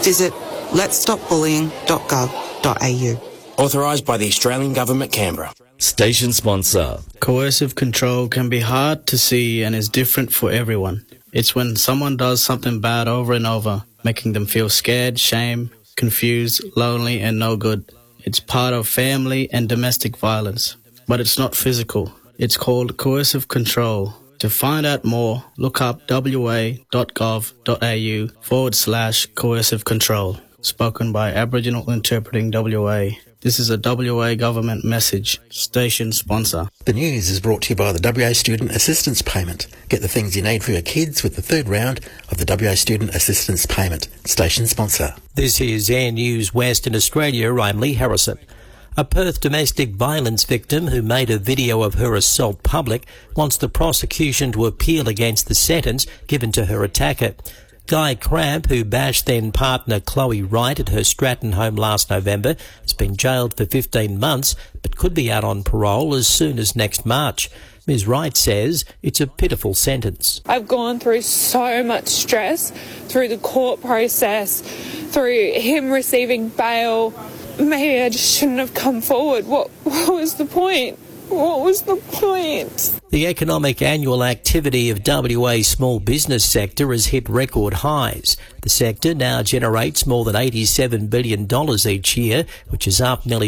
Visit letsstopbullying.gov.au. Authorised by the Australian Government, Canberra. Station sponsor. Coercive control can be hard to see and is different for everyone. It's when someone does something bad over and over, making them feel scared, shame, confused, lonely and no good. It's part of family and domestic violence, but it's not physical. It's called coercive control. To find out more, look up wa.gov.au/coercive control. Spoken by Aboriginal Interpreting WA. This is a WA government message. Station sponsor. The news is brought to you by the WA Student Assistance Payment. Get the things you need for your kids with the third round of the WA Student Assistance Payment. Station sponsor. This is Air News Western Australia. I'm Lee Harrison. A Perth domestic violence victim who made a video of her assault public wants the prosecution to appeal against the sentence given to her attacker. Guy Cramp, who bashed then-partner Chloe Wright at her Stratton home last November, has been jailed for 15 months but could be out on parole as soon as next March. Ms Wright says it's a pitiful sentence. I've gone through so much stress through the court process, through him receiving bail. Maybe I just shouldn't have come forward. What was the point? What was the point? The economic annual activity of WA's small business sector has hit record highs. The sector now generates more than $87 billion each year, which is up nearly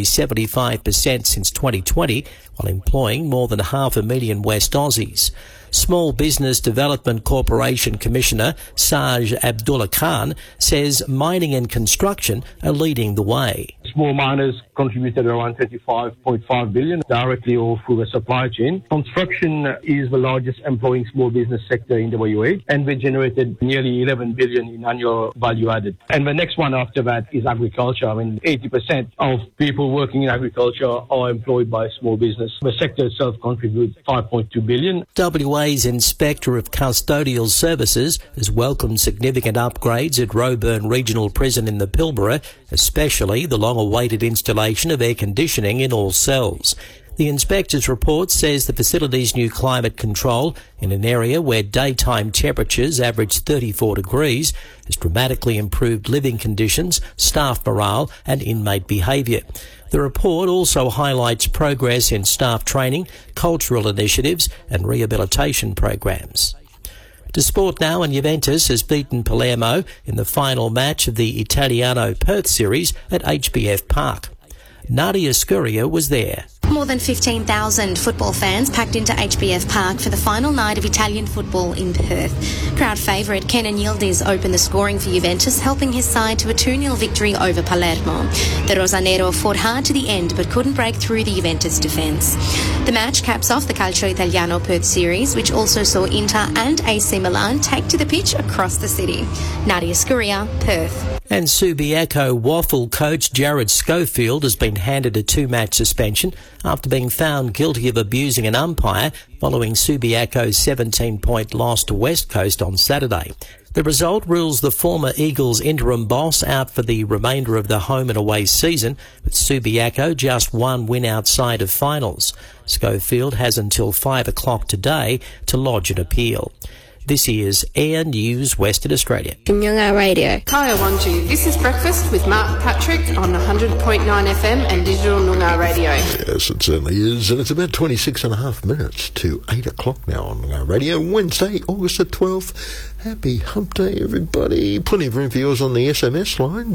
75% since 2020, while employing more than 500,000 West Aussies. Small Business Development Corporation Commissioner Saj Abdullah Khan says mining and construction are leading the way. Small miners contributed around $35.5 billion directly or through the supply chain. Construction is the largest employing small business sector in the WA, and we generated nearly $11 billion in annual value added. And the next one after that is agriculture. 80% of people working in agriculture are employed by small business. The sector itself contributes $5.2 billion. WA's Inspector of Custodial Services has welcomed significant upgrades at Roebourne Regional Prison in the Pilbara, especially the long-awaited installation of air conditioning in all cells. The inspector's report says the facility's new climate control in an area where daytime temperatures average 34 degrees has dramatically improved living conditions, staff morale and inmate behaviour. The report also highlights progress in staff training, cultural initiatives and rehabilitation programs. To sport now, and Juventus has beaten Palermo in the final match of the Italiano Perth Series at HBF Park. Nadia Scuria was there. More than 15,000 football fans packed into HBF Park for the final night of Italian football in Perth. Crowd favourite Kenan Yildiz opened the scoring for Juventus, helping his side to a 2-0 victory over Palermo. The Rosanero fought hard to the end but couldn't break through the Juventus defence. The match caps off the Calcio Italiano Perth series, which also saw Inter and AC Milan take to the pitch across the city. Nadia Scuria, Perth. And Subiaco Waffle coach Jared Schofield has been handed a 2-match suspension after being found guilty of abusing an umpire following Subiaco's 17-point loss to West Coast on Saturday. The result rules the former Eagles interim boss out for the remainder of the home and away season, with Subiaco just one win outside of finals. Schofield has until 5 o'clock today to lodge an appeal. This is Air News Western Australia. Noongar Radio. Kaya Wanju. This is Breakfast with Mark Patrick on 100.9 FM and digital Noongar Radio. Yes, it certainly is. And it's about 26 and a half minutes to 8 o'clock now on Noongar Radio. Wednesday, August the 12th. Happy Hump Day, everybody. Plenty of room for yours on the SMS line,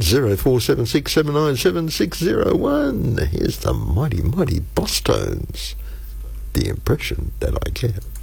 0476 797 601. Here's the mighty, mighty Boss Tones. The impression that I get.